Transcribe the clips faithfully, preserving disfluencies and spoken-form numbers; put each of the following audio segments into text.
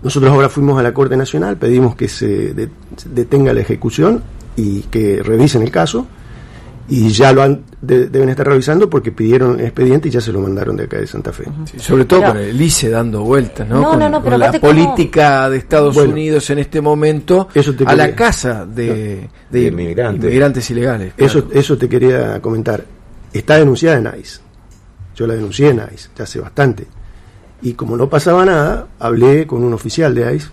Nosotros ahora fuimos a la Corte Nacional, pedimos que se de, detenga la ejecución y que revisen el caso, y ya lo han de, deben estar revisando porque pidieron el expediente y ya se lo mandaron de acá de Santa Fe. Sí, sobre todo pero, con el I C E dando vueltas, ¿no? No, con, no, no, pero con la política como... de Estados bueno, Unidos en este momento eso te a quería, la casa de, de, de inmigrantes. inmigrantes ilegales. Claro. Eso, eso te quería comentar. Está denunciada en ICE. Yo la denuncié en ICE, ya hace bastante. Y como no pasaba nada, hablé con un oficial de ICE,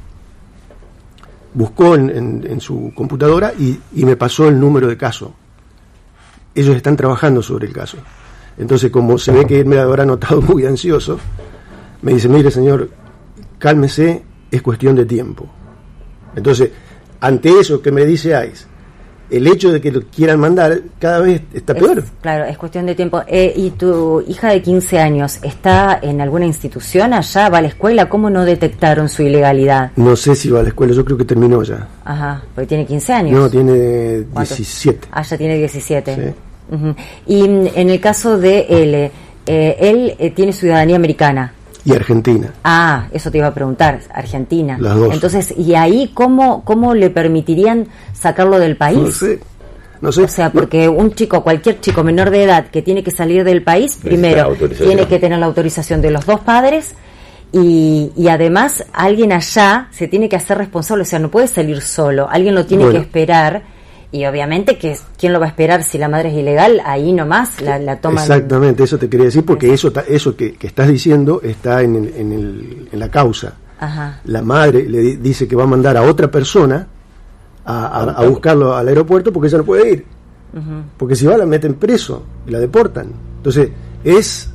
buscó en, en, en su computadora y, y me pasó el número de caso. Ellos están trabajando sobre el caso. Entonces, como se ve que él me habrá notado muy ansioso, me dice, mire señor, cálmese, es cuestión de tiempo. Entonces, ante eso que me dice ICE, el hecho de que lo quieran mandar cada vez está peor. Es, claro, es cuestión de tiempo. Eh, ¿Y tu hija de quince años está en alguna institución allá? ¿Va a la escuela? ¿Cómo no detectaron su ilegalidad? No sé si va a la escuela, yo creo que terminó ya. Ajá, porque tiene quince años. No, tiene ¿Cuántos? diecisiete. Ah, ya tiene diecisiete. Sí. Uh-huh. Y mm, en el caso de él, eh, él eh, tiene ciudadanía americana. Y Argentina. Ah, eso te iba a preguntar, Argentina. Las dos. Entonces, ¿y ahí cómo, cómo le permitirían sacarlo del país? No sé, no sé. O sea, porque un chico, cualquier chico menor de edad que tiene que salir del país, primero tiene que tener la autorización de los dos padres y, y además alguien allá se tiene que hacer responsable, o sea, no puede salir solo, alguien lo tiene bueno. que esperar. Y obviamente que quién lo va a esperar si la madre es ilegal, ahí nomás la, la toman. Exactamente, eso te quería decir, porque eso eso que, que estás diciendo está en, el, en, el, en la causa. Ajá. La madre le di, dice que va a mandar a otra persona a, a, a buscarlo al aeropuerto porque ella no puede ir. Uh-huh. Porque si va la meten preso y la deportan. Entonces es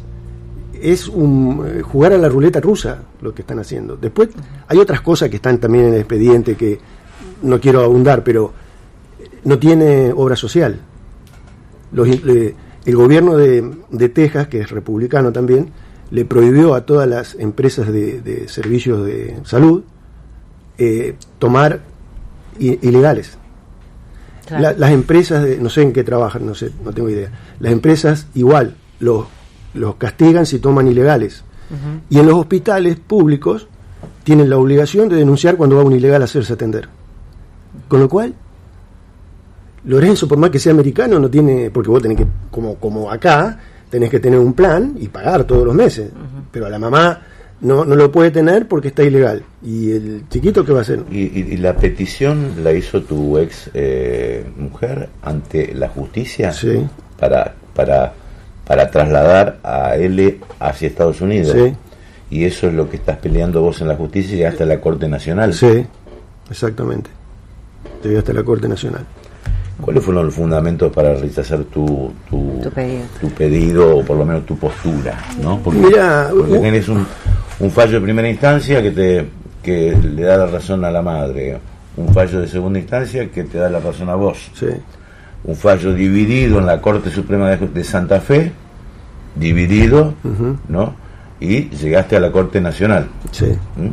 es un jugar a la ruleta rusa lo que están haciendo. Después uh-huh. hay otras cosas que están también en el expediente que no quiero abundar, pero no tiene obra social. Los, le, el gobierno de, de Texas, que es republicano también, le prohibió a todas las empresas de, de servicios de salud eh, tomar i, ilegales. Claro. La, las empresas, de, no sé en qué trabajan, no sé, no tengo idea. Las empresas igual los, los castigan si toman ilegales. Uh-huh. Y en los hospitales públicos tienen la obligación de denunciar cuando va un ilegal a hacerse atender. Con lo cual, Lorenzo, por más que sea americano, no tiene, porque vos tenés que, como, como acá, tenés que tener un plan y pagar todos los meses. Uh-huh. Pero a la mamá no, no lo puede tener porque está ilegal. ¿Y el chiquito qué va a hacer? ¿Y, y, y la petición la hizo tu ex eh, mujer ante la justicia? Sí. Para, para, para trasladar a él hacia Estados Unidos. Sí. Y eso es lo que estás peleando vos en la justicia y hasta la Corte Nacional. Sí, exactamente. Llegué hasta la Corte Nacional. ¿Cuáles fueron los fundamentos para rechazar tu tu, tu, pedido. tu pedido o por lo menos tu postura, ¿no? Porque, Mirá, porque uh, tenés un, un fallo de primera instancia que te que le da la razón a la madre, un fallo de segunda instancia que te da la razón a vos, sí. Un fallo dividido en la Corte Suprema de, de Santa Fe, dividido, uh-huh. ¿no? Y llegaste a la Corte Nacional. Sí. ¿Mm?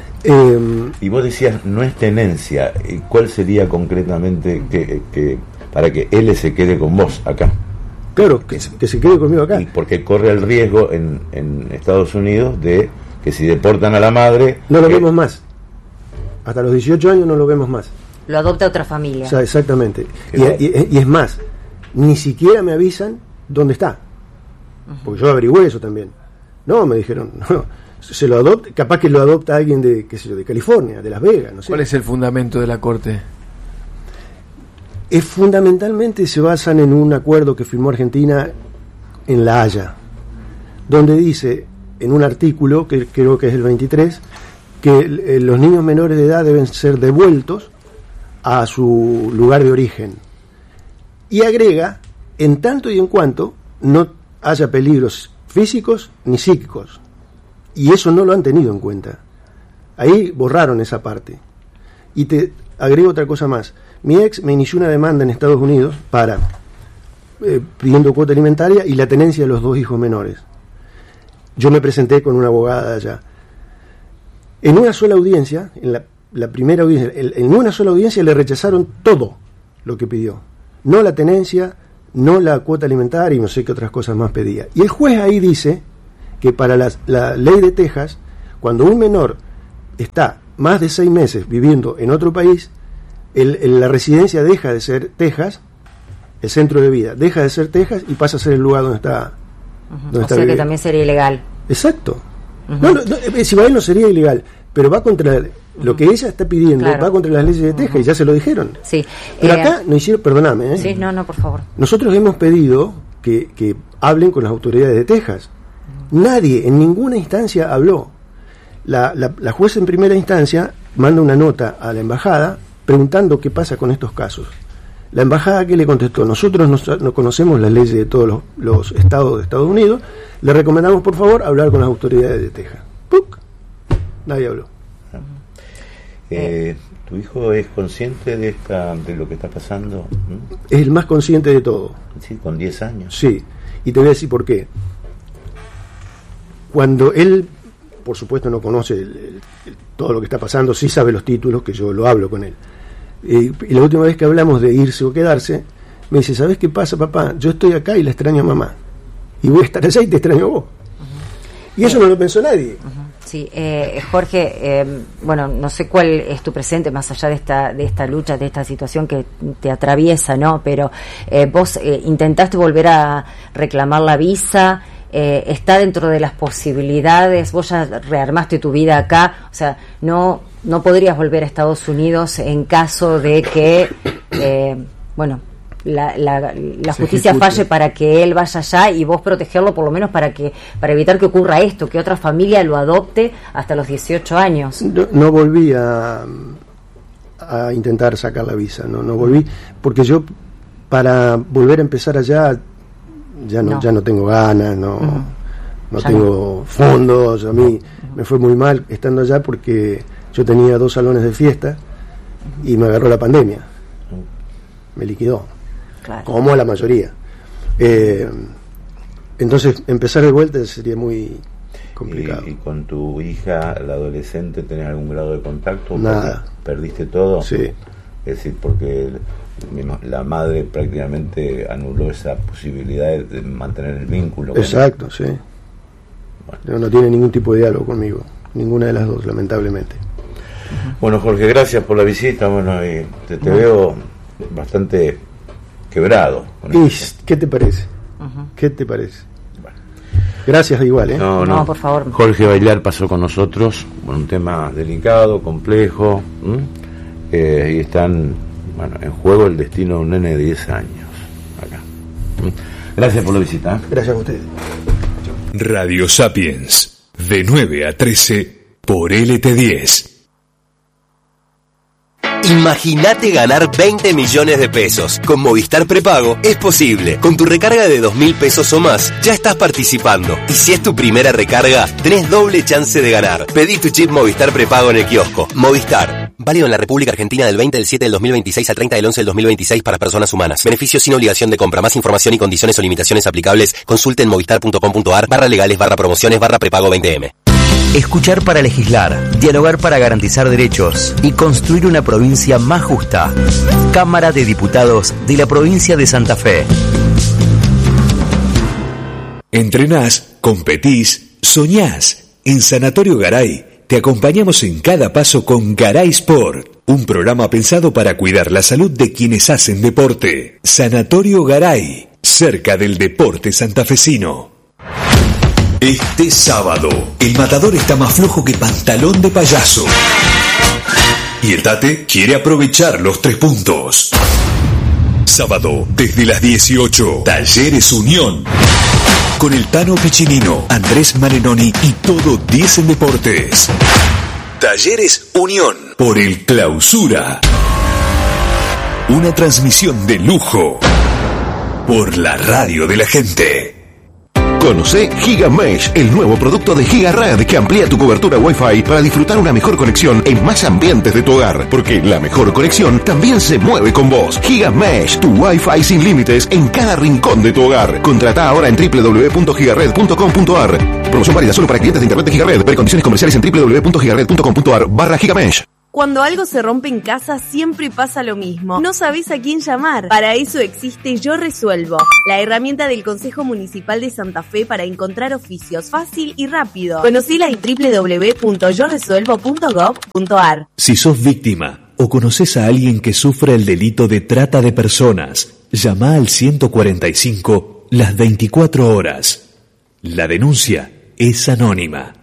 Eh, y vos decías, no es tenencia. ¿Cuál sería concretamente que, que para que él se quede con vos acá? Claro, que, que se quede conmigo acá. Y porque corre el riesgo en, en Estados Unidos de que si deportan a la madre... No lo que... vemos más. Hasta los dieciocho años no lo vemos más. Lo adopta otra familia. O sea, exactamente. Y, y, y es más, ni siquiera me avisan dónde está. Porque yo averigüé eso también. No, me dijeron, no, se lo adopta, capaz que lo adopta alguien de, qué sé yo, de California, de Las Vegas, no sé. ¿Cuál es el fundamento de la Corte? Es fundamentalmente se basan en un acuerdo que firmó Argentina en La Haya, donde dice, en un artículo, que creo que es el veintitrés, que eh, los niños menores de edad deben ser devueltos a su lugar de origen. Y agrega, en tanto y en cuanto no haya peligros físicos ni psíquicos. Y eso no lo han tenido en cuenta. Ahí borraron esa parte. Y te agrego otra cosa más. Mi ex me inició una demanda en Estados Unidos para eh, pidiendo cuota alimentaria y la tenencia de los dos hijos menores. Yo me presenté con una abogada allá. En una sola audiencia, en la, la primera audiencia, en una sola audiencia le rechazaron todo lo que pidió. No la tenencia, no la cuota alimentaria y no sé qué otras cosas más pedía. Y el juez ahí dice que para la, la ley de Texas, cuando un menor está más de seis meses viviendo en otro país, el, el, la residencia deja de ser Texas, el centro de vida deja de ser Texas y pasa a ser el lugar donde está, uh-huh. donde o está sea viviendo. que también sería ilegal. Exacto. Uh-huh. No, no, no, si va él no sería ilegal, pero va contra uh-huh. lo que ella está pidiendo, claro. va contra las leyes de Texas, uh-huh. y ya se lo dijeron. Sí. Pero eh, acá no hicieron, perdóname, ¿eh? Sí, no, no, por favor. Nosotros hemos pedido que, que hablen con las autoridades de Texas. Uh-huh. Nadie en ninguna instancia habló. La, la, la jueza en primera instancia manda una nota a la embajada preguntando qué pasa con estos casos. La embajada, ¿qué le contestó? Nosotros no, no conocemos las leyes de todos los, los estados de Estados Unidos, le recomendamos por favor hablar con las autoridades de Texas. ¡Puc! Nadie habló. Eh, ¿Tu hijo es consciente de esta de lo que está pasando? ¿Mm? Es el más consciente de todo. Sí, con diez años. Sí, y te voy a decir por qué. Cuando él, por supuesto, no conoce el, el, el, todo lo que está pasando, sí sabe los títulos, que yo lo hablo con él. Eh, y la última vez que hablamos de irse o quedarse, me dice, ¿sabes qué pasa, papá? Yo estoy acá y la extraño a mamá. Y voy a estar allá y te extraño a vos. Uh-huh. Y eso eh, no lo pensó nadie. Uh-huh. Sí, eh, Jorge, eh, bueno, no sé cuál es tu presente más allá de esta de esta lucha, de esta situación que te atraviesa, ¿no? Pero eh, vos eh, intentaste volver a reclamar la visa, eh, está dentro de las posibilidades, vos ya rearmaste tu vida acá, o sea, no no podrías volver a Estados Unidos en caso de que, eh, bueno, la, la, la justicia falle para que él vaya allá y vos protegerlo por lo menos para que para evitar que ocurra esto, que otra familia lo adopte hasta los dieciocho años. No, no volví a, a intentar sacar la visa, no no volví porque yo para volver a empezar allá ya no, no. ya no tengo ganas, no uh-huh. no ya tengo no. fondos, a mí uh-huh. me fue muy mal estando allá porque yo tenía dos salones de fiesta uh-huh. y me agarró la pandemia, me liquidó. Claro. Como a la mayoría. Eh, entonces, empezar de vuelta sería muy complicado. ¿Y, y con tu hija, la adolescente, tenés algún grado de contacto? Nada. ¿Perdiste todo? Sí. Es decir, porque la madre prácticamente anuló esa posibilidad de mantener el vínculo. Exacto, sí. Bueno. No, no tiene ningún tipo de diálogo conmigo. Ninguna de las dos, lamentablemente. Bueno, Jorge, gracias por la visita. Bueno, y te, te veo bastante quebrado. ¿Y qué te parece? Uh-huh. ¿Qué te parece? Bueno. Gracias igual, ¿eh? No, no, no, por favor. Jorge Bailar pasó con nosotros, con un tema delicado, complejo, eh, y están, bueno, en juego el destino de un nene de diez años acá. ¿Mm? Gracias por la visita. Gracias a ustedes. Radio Sapiens, de nueve a trece por L T diez. Imagínate ganar veinte millones de pesos. Con Movistar Prepago es posible. Con tu recarga de dos mil pesos o más, ya estás participando. Y si es tu primera recarga, tenés doble chance de ganar. Pedí tu chip Movistar Prepago en el kiosco. Movistar. Válido en la República Argentina del veinte del siete del dos mil veintiséis al treinta del once del dos mil veintiséis para personas humanas. Beneficio sin obligación de compra. Más información y condiciones o limitaciones aplicables. Consulte en movistar.com.ar barra legales barra promociones barra prepago veinte eme. Escuchar para legislar, dialogar para garantizar derechos y construir una provincia más justa. Cámara de Diputados de la provincia de Santa Fe. Entrenás, competís, soñás. En Sanatorio Garay te acompañamos en cada paso con Garay Sport, un programa pensado para cuidar la salud de quienes hacen deporte. Sanatorio Garay, cerca del deporte santafesino. Este sábado, el Matador está más flojo que pantalón de payaso. Y el Tate quiere aprovechar los tres puntos. Sábado, desde las dieciocho, Talleres Unión. Con el Tano Piccinino, Andrés Marenoni y todo diez en Deportes. Talleres Unión. Por el Clausura. Una transmisión de lujo. Por la radio de la gente. Conoce GigaMesh, el nuevo producto de GigaRed que amplía tu cobertura Wi-Fi para disfrutar una mejor conexión en más ambientes de tu hogar, porque la mejor conexión también se mueve con vos. GigaMesh, tu Wi-Fi sin límites en cada rincón de tu hogar. Contrata ahora en doble u doble u doble u punto gigared punto com punto a r. Promoción válida solo para clientes de internet de GigaRed. Ver condiciones comerciales en doble u doble u doble u punto gigared punto com punto a r barra GigaMesh. Cuando algo se rompe en casa siempre pasa lo mismo. No sabés a quién llamar. Para eso existe Yo Resuelvo, la herramienta del Consejo Municipal de Santa Fe para encontrar oficios fácil y rápido. Conocila en doble u doble u doble u punto yo resuelvo punto gov punto a r. Si sos víctima o conoces a alguien que sufre el delito de trata de personas, llama al ciento cuarenta y cinco las veinticuatro horas. La denuncia es anónima.